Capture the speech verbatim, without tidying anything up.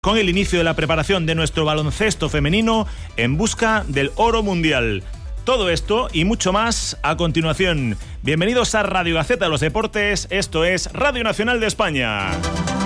con el inicio de la preparación de nuestro baloncesto femenino en busca del oro mundial. Todo esto y mucho más a continuación. Bienvenidos a Radio Gaceta de los Deportes, esto es Radio Nacional de España.